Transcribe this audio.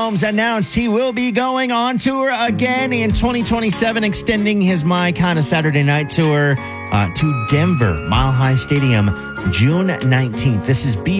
Combs announced he will be going on tour again in 2027, extending his My Kind of Saturday Night tour to Denver, Mile High Stadium, June 19th. This is